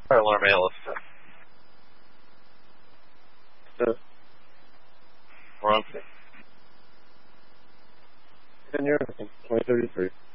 Fire alarm ALS. We're on. 10 years, 2033.